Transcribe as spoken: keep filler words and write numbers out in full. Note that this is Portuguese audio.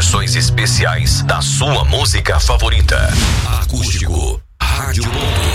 edições especiais da sua música favorita. Acústico Rádio Ponto.